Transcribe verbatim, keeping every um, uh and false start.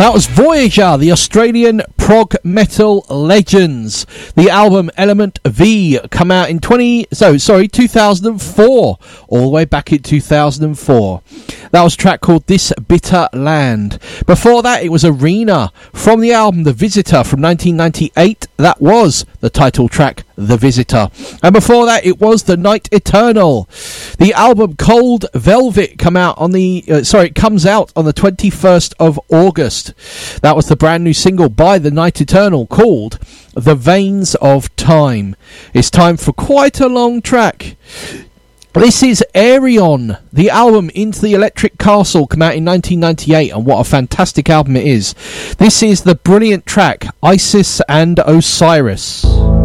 That was Voyager, the Australian prog metal legends. The album Element V come out in twenty so sorry two thousand four, all the way back in two thousand four. That was a track called This Bitter Land. Before that, it was Arena from the album The Visitor from nineteen ninety-eight. That was the title track, The Visitor. And before that, it was The Night Eternal. The album Cold Velvet come out on the uh, sorry, it comes out on the twenty-first of August. That was the brand new single by The Night Eternal called The Veins of Time. It's time for quite a long track. This is Aerion. The album Into the Electric Castle came out in nineteen ninety-eight, and what a fantastic album it is. This is the brilliant track Isis and Osiris.